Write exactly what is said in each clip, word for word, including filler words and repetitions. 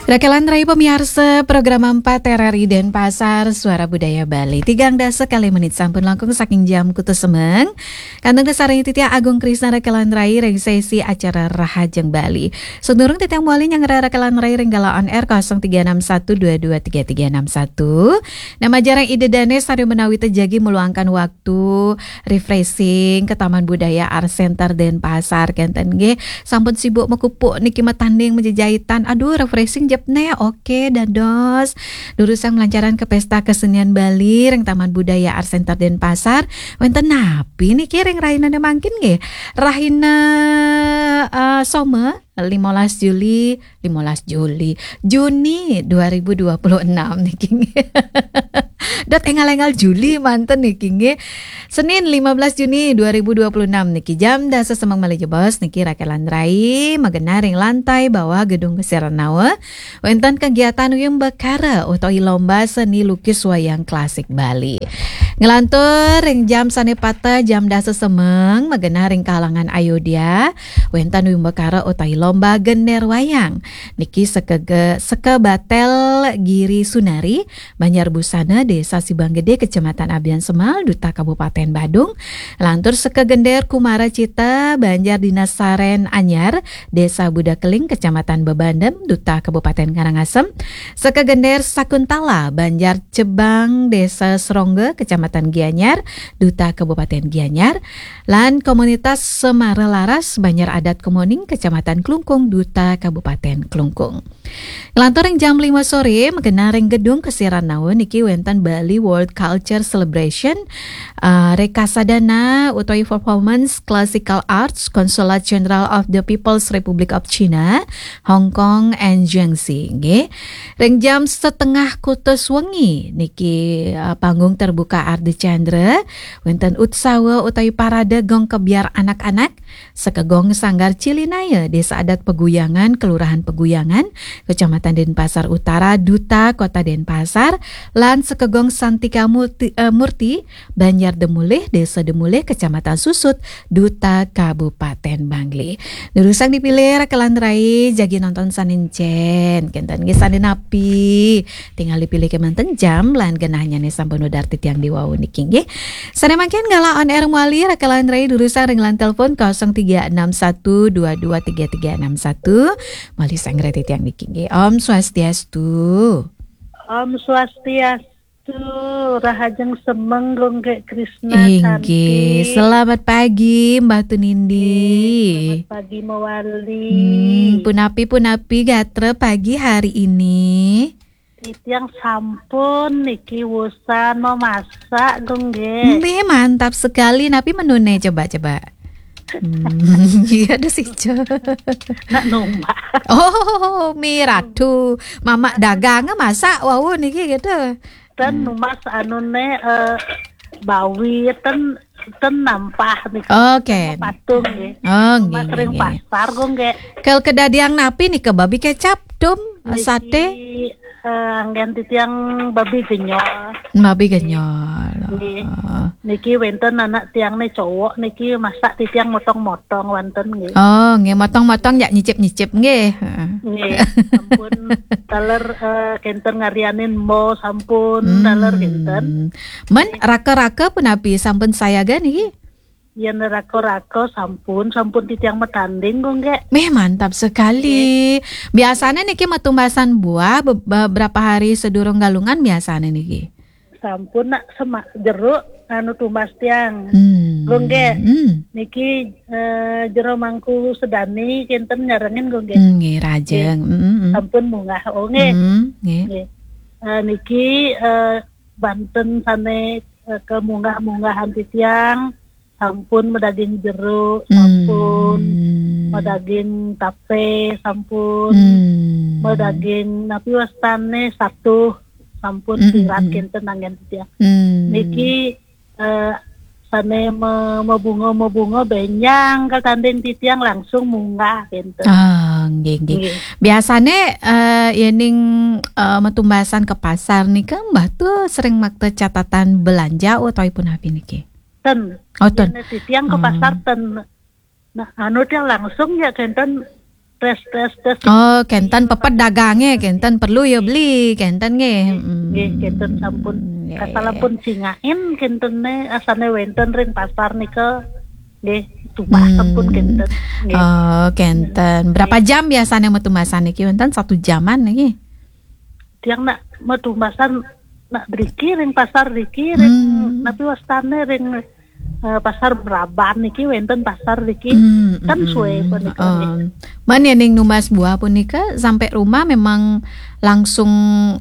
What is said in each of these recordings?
Rakelan Rai pemirsa program empat R R I Denpasar Suara Budaya Bali tigang dasa kali menit sampun langkung saking jam kutu semeng kantong dasarnya titia Agung Krisna Rakelan Rai reng sesi acara Rahajeng Bali sedurung titiang muali yang Rakelan Rai renggala on air nol tiga enam satu dua dua tiga tiga enam satu nama jarang ide dane sari menawi terjagi meluangkan waktu refreshing ke Taman Budaya Art Center Denpasar kenten ge sampun sibuk mekupuk niki matanding menjejahitan aduh refreshing ne oke dados durusan melancaran ke pesta kesenian Bali reng Taman Budaya Art Center Denpasar wenten napi niki reng raina mangkin nggih rahina uh, some lima belas Juli lima belas Juli Juni dua ribu dua puluh enam niki dot engal-engal Juli manten niki nggih Senin lima belas Juni dua ribu dua puluh enam niki jam dasa semang Malih Jebos niki Rakelan Rai magena ring lantai bawah gedung Kesiranawa wenten kegiatan yang bekara utawi lomba seni lukis wayang klasik Bali ngelantur ring jam sanepata jam dasa semeng magena ring kalangan Ayodhya wenten yang bekara utawi lomba gender wayang niki sekege sekebatel Giri Sunari Banjar Busana Desa Sibanggede Kecamatan Abian Semal Duta Kabupaten Badung lantur sekegender Kumara Cita Banjar Dinas Saren Anyar Desa Budakeling Kecamatan Bebandem Duta Kabupaten Karangasem sekegender Sakuntala Banjar Cebang Desa Serongge Kecamatan Gianyar Duta Kabupaten Gianyar lan komunitas Semara Laras Banjar Adat Kemoning Kecamatan Klungkung Duta Kabupaten Klungkung lantur jam lima sore magena ring gedung Kesiranawa niki wenten Bali World Culture Celebration uh, Rekasadana utawi performance classical arts Consulate General of the People's Republic of China Hong Kong and Jiangxi nggih ring jam setengah kutus wengi niki uh, panggung terbuka Ardi Chandra wenten utsawa utawi parade gong kebiar anak-anak sekegong Sanggar Cilinaya Desa Adat Peguyangan Kelurahan Peguyangan Kecamatan Denpasar Utara Duta Kota Denpasar lan sekegong Santika Murti, uh, Murti Banjar Demulih Desa Demulih Kecamatan Susut Duta Kabupaten Bangli nurusan dipilih Rakelan Rai jagi nonton sanincen kenten ge sane napi tinggal dipilih kemanten jam lan genahnya nih sampun udar titiang diwawu niki nggih sane mangken gala on air muali Rakelan Rai durusan ringlan telepon nol tiga enam satu dua dua tiga tiga enam satu mali sangre titiang niki nggih Om Swastiastu Om Swastiastu Rahajeng Semeng Gongge Krisna Inggih selamat pagi Mbak Tunindi selamat pagi Mawali hmm, punapi punapi gatre pagi hari ini Titiang sampun niki wusan mau masak Gongge Mbih mantap sekali napi menune coba-coba Hmm, iya ada sih nak numpak. Oh, miratu, mama dagang masak wow niki gitu. Dan numas anu ne uh, bawi ten ten nampah niki. Oke. Patung nggih. Oh, nggih. Sering pasar go nggih. Kel kedadiang napi nih ke babi kecap dum sate. Uh, anggen titiang babi genyol. Babi genyol. Niki, niki wenten anak tiangne cowok niki masak titiang motong-motong wonten nggih. Oh, nggih motong-motong ya nyicip-nyicip nggih. Nggih, sampun taler uh, kenten ngarianin mo sampun hmm. taler kenten. Men raka-raka punapi sampun sayaga niki? Yen rako-rako sampun sampun titiang metanding go nggih. Meh mantap sekali. Biasanya niki metumbasan buah beberapa hari sedurung galungan biasanya niki. Sampun nak semak jeruk anu tumbas tiang. Hmm. Go nggih. Hmm. Niki uh, jero mangku sedani kenten nyarengin go nggih. Nggih rajeng. Heeh. Sampun munggah oh nggih. Nggih. Uh, niki uh, Banten sane uh, ke munggah-munggahan titiang sampun medaging jeruk, sampun hmm. medaging tape, sampun hmm. medaging napi wastane satu, sampun hmm. sirat kenten nangen titiang. Hmm. Niki uh, sane me, mebungo mebungo benyang katanding titiang langsung munggah kenten. Ah, nggih nggih. Biasane uh, yening uh, metumbasan ke pasar nih kan Mbah tuh sering makte catatan belanja utaupun apa niki? Ten. Oh, ten. Titiang ke pasar ten. Nah, anu dia langsung ya kenten tes tes tes. Oh, kenten pepet dagangnya, kenten perlu ya beli, kenten nggih. Nggih, kenten sampun kasalampun singain kentene asane wonten ring pasar nika. Nggih, tumbas sampun kenten. Oh, kenten. Berapa jam biasanya metu masan niki wonten satu jaman niki? Tiang nak metu masan nak driki ring pasar driki ring hmm. Napi wastane ring uh, pasar Braban niki wonten pasar niki hmm, kan hmm, suwe punika. Oh. Man ning numas buah punika sampai rumah memang langsung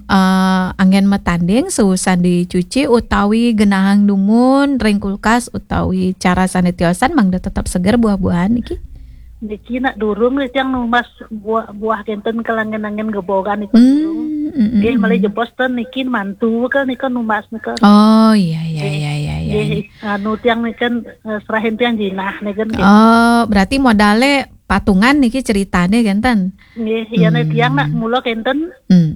uh, angin metanding seusan dicuci utawi genahang dumun ring kulkas utawi cara sanitiosan mangda tetap segar buah-buahan niki. Niki nak durung nih yang numas buah buah kenten kelangen-angen gebogan itu durung. Nggih malah jebos ten niki mantu kan nika numas nika. Oh iya iya iya iya iya. Nggih anu tiang niken serahin tiang jinah niken. Oh, berarti modalnya patungan niki ceritane kenten. Nggih, iya nek tiang nak mulo kenten.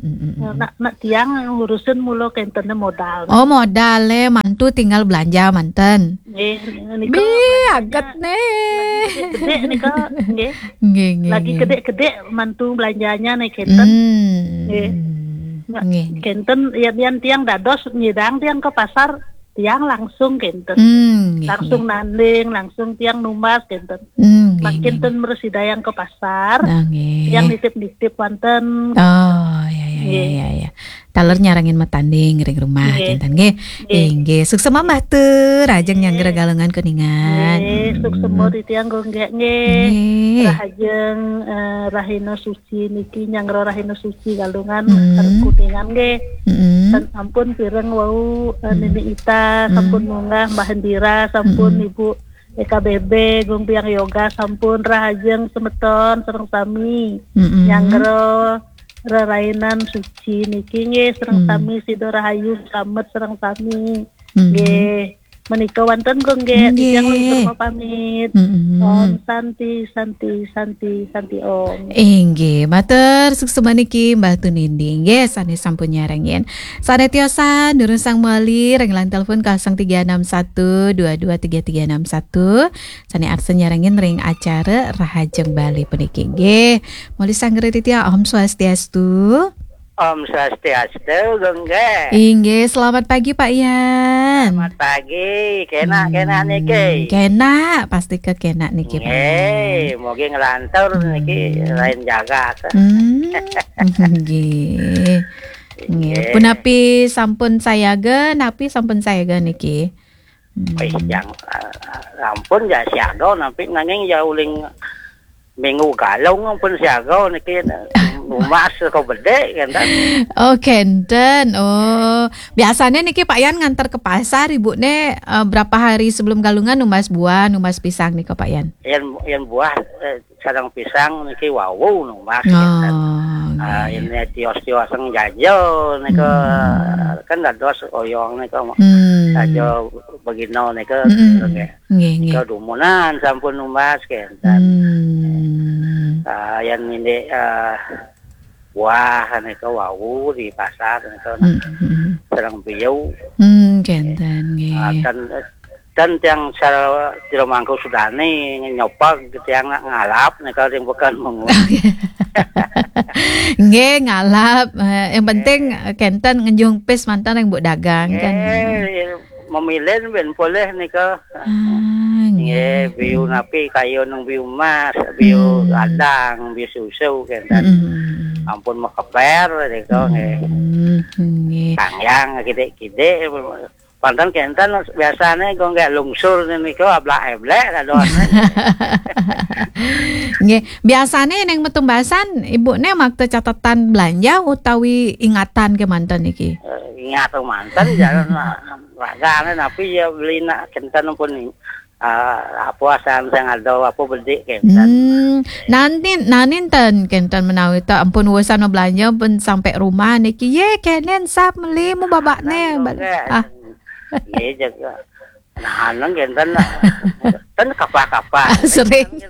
Nak nak tiang ngurusin mulo kentene modal. Oh, modale mantu tinggal belanja manten. Nggih, nika. Bi aget nih. Gede nika nggih. Nggih nggih. Lagi gede-gede mantu belanjanya nih kenten. Nggih. Nggih. Kenten yen tiang dados nyidang tiang ke pasar tiang langsung kenten. Mm, langsung nge. nanding, langsung tiang numas kenten. Mm, makin ten meresidayang ke pasar. Nah, tiang nitip-nitip wonten. Oh, ya ya ya ya ya. Taler nyarangin metanding ring rumah kenten nggih. Nggih, sukses mamah teu rajeng nyangger galengan kuningan. Nggih, sukses mori tiang gonggek nggih. Rahajeng uh, Rahina Suci niki nyangger Rahina Suci galungan mm. kuningan nggih. Mm. Dan ampun pireng wau uh, Nini Ita sampun munggah Mbah Hendira sampun mm. Ibu E K B B Gung Piang Yoga sampun rahajeng semeton sareng sami mm-hmm. nyangger rerainan suci niki nggih sareng mm. sami Sido Rahayu slamet sareng sami nggih. Mm. Menika wonten kok nggih tiyang nutur pamit. Mm-hmm. Om Santi Santi Santi Santi Om. Inggih, matur sukses niki Mbah Tunindi nggih sane sampun nyarengin. Sanetiosan durung sang mali renglan telepon nol tiga enam satu dua dua tiga tiga enam satu. Sane arsa nyarengin ring acara Rahajeng Bali puniki nggih. Muli sanggere titia Om Swastiastu. Om Swastiastu, Gengge. Inggih, selamat pagi Pak Yan. Selamat pagi, kena hmm, kena niki. Kena, pasti ke kena niki Pak. Nggih, mogi ngelantur niki lain jaga. Hmm. Nggih. Nggih. Punapi sampun sayaga, napi sampun sayaga niki. Hmm. Wis yang ampun ya siaga napi nanging ya uling minggu galung pun siaga niki. Numas kau bede kenten. Oh kenten. Oh biasanya niki Pak Yan ngantar ke pasar ibu ne uh, berapa hari sebelum galungan numas buah, numas pisang nih Pak Yan? Yan yan buah eh, sareng pisang niki wawu numas oh, kenten. Ah ini tios-tios sang jajo niki hmm. kan dados oyong niki hmm. jajo begino niki nggih. Nggih nggih. Dumunan sampun numas kenten. Hmm. Ah yan ini uh, wah, nika wau di pasar nika mm-hmm. sareng beliau. Hmm, kenten nggih. Uh, dan dan yang cara Tiro Mangku Sudani nyopak yang ngalap nika sing bukan mengu. Nggih, ngalap. Uh, yang penting kenten ngenjung pis mantan yang mbok dagang kan. Memilih ben boleh nika. Nggih, biu napi kayu nang biu mas, biu ladang, biu susu kenten. Ampun mekeper nika nggih. Kangyang gede-gede pantan kenten biasane kok enggak lungsur nika ablak-eblek kadoan. Nggih, biasane ning metumbasan ibune makte catatan belanja utawi ingatan ke mantan iki. Ingat mantan jalan ragane tapi ya beli nak kenten pun Uh, apa asal sang ada apa bedik kenten. Hmm, nanti naninten kenten menawi ta ampun urusan belanja pun sampai rumah niki ye kenen sap meli mu babakne. Ah. Ye jaga. Nah, nang kenten ten kapah-kapah. Sering.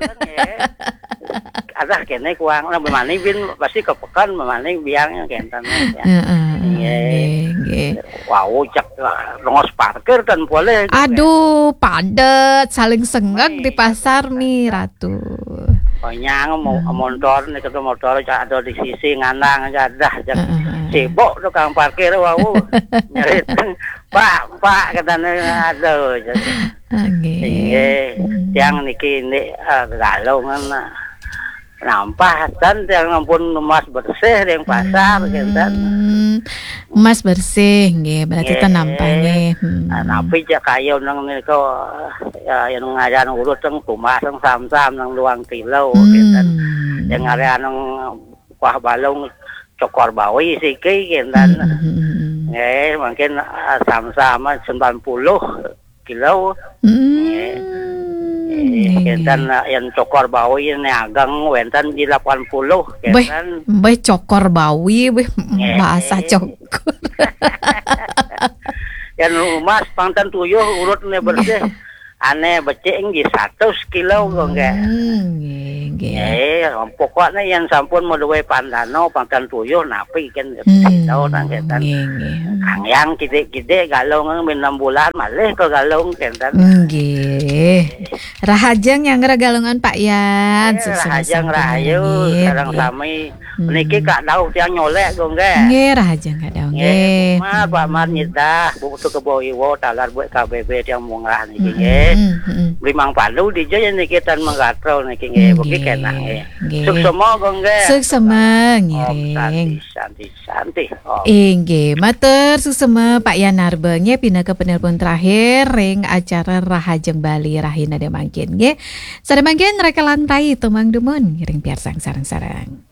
Ada kene kuang nah memani bin pasti kepekan memani biangnya kenten. Heeh. Nggih, nggih. Wow, cak rongos parkir kan boleh. Aduh, padet, saling senggak di pasar nih Ratu. Nyang mau motor nih ketemu motor ada di sisi nganang ada sibuk tukang parkir wau nyerit pak pak katanya ada yang niki ini galungan nampah dan yang ampun emas bersih yang pasar gitu emas bersih nggih berarti ta nampah nggih napi ja kayo nang niku ya yang ngajan urut teng kumas teng sam-sam nang luang kilo gitu yang area nang kuah balong cokor bawi siki gitu nggih mungkin sam-sam sembilan puluh kilo Kentan yang cokor bawi ini agang wentan di delapan puluh kentan beh cokor bawi beh bahasa cokor yang emas pangtan tuyuh urutnya bersih aneh becing di satu kilo enggak eh pokoknya yang sampun meluwe pandano pangtan tuyuh napi kan tahu nang kentan kang yang gede-gede galong enam bulan malih ke galong kentan nggih rahajeng yang galongan Pak Yan rahajeng rahayu sareng sami niki kak daun tiang nyolek go nggih nggih rahajeng kak daun nggih mah Pak Mar nyedah butuh keboiwo talar buat K B B tiang munggah niki nggih limang palu di jaya niki tan menggatro niki nggih beki kena nggih suksema go nggih suksema ngiring santi-santi nggih matur suksema Pak Yan Narbeng pindah ke penelpon terakhir ring acara Rahajeng Bali Rahina de mangkin nggih. Sada mangkin reka lantai tumang dumun ngiring piarsang sareng-sareng.